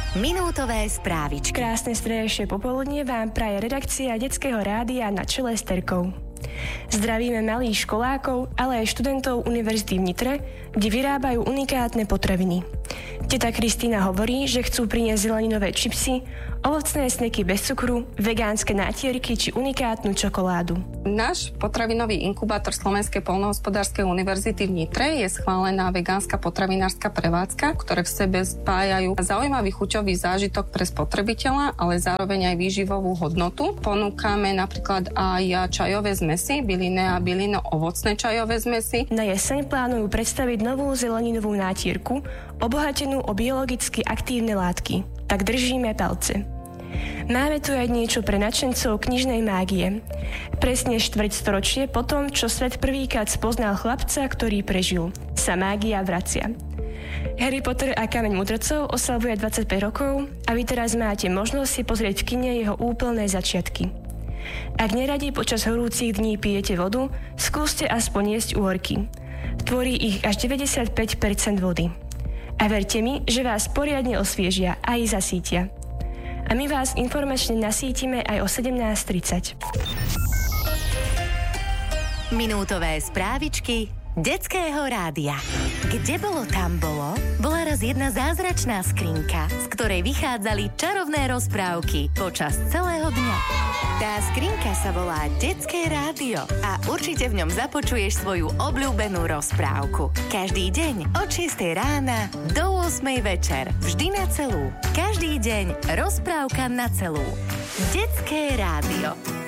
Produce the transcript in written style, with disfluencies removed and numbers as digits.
Minútové správičky. Krásne stredajšie popoludnie vám praje redakcia Detského rádia na čele s Terkou. Zdravíme malých školákov, ale aj študentov univerzity v Nitre, kde vyrábajú unikátne potraviny. Teta Kristína hovorí, že chcú priniesť zeleninové čipsy, ovocné sneky bez cukru, vegánske nátierky či unikátnu čokoládu. Náš potravinový inkubátor Slovenskej poľnohospodárskej univerzity v Nitre je schválená vegánska potravinárska prevádzka, ktoré v sebe spájajú zaujímavý chuťový zážitok pre spotrebiteľa, ale zároveň aj výživovú hodnotu. Ponúkame napríklad aj čajové zmesi, bylinné a bylinno-ovocné čajové zmesi. Na jeseň plánujú predstaviť novú zeleninovú nátierku, obohatenú o biologicky aktívne látky. Tak držíme palce. Máme tu aj niečo pre nadšencov knižnej mágie. Presne štvrťstoročie po tom, čo svet prvýkrát spoznal chlapca, ktorý prežil, sa mágia vracia. Harry Potter a Kameň mudrcov oslavuje 25 rokov a vy teraz máte možnosť si pozrieť v kine jeho úplné začiatky. Ak neradi počas horúcich dní pijete vodu, skúste aspoň jesť uhorky. Tvorí ich až 95% vody. A verte mi, že vás poriadne osviežia a aj zasítia. A my vás informačne nasítime aj o 17:30. Minútové správičky Detského rádia. Kde bolo, tam bolo? Bola raz jedna zázračná skrinka, z ktorej vychádzali čarovné rozprávky počas celého dňa. Tá skrinka sa volá Detské rádio a určite v ňom započuješ svoju obľúbenú rozprávku. Každý deň od 6 rána do 8 večer. Vždy na celú. Každý deň rozprávka na celú. Detské rádio.